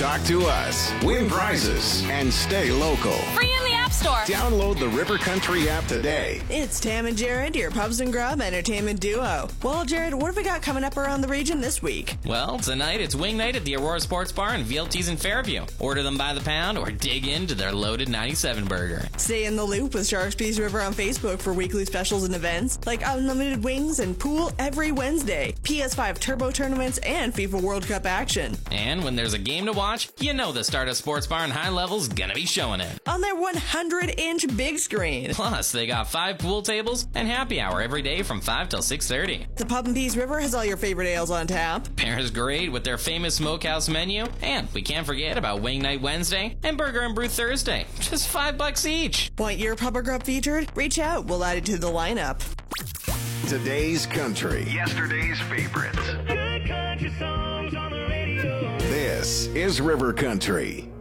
Talk to us, win prizes, and stay local. Free in the App Store. Download the River Country app today. It's Tam and Jared, your Pubs and Grub entertainment duo. Well, Jared, what have we got coming up around the region this week? Well, tonight it's Wing Night at the Aurora Sports Bar and VLT's in Fairview. Order them by the pound or dig into their loaded 97 burger. Stay in the loop with Sharks Peace River on Facebook for weekly specials and events like unlimited wings and pool every Wednesday, PS5 Turbo tournaments, and FIFA World Cup action. And when there's a game to watch, you know the Stardust Sports Bar and High Level's gonna be showing it. On their 100-inch big screen. Plus, they got 5 pool tables and happy hour every day from 5 till 6:30. The Pub and Peace River has all your favorite ales on tap. Pairs great with their famous smokehouse menu. And we can't forget about Wing Night Wednesday and Burger and Brew Thursday. Just $5 each. Want your Pub or Grub featured? Reach out. We'll add it to the lineup. Today's country. Yesterday's favorites. Good country songs on the radio. This is River Country.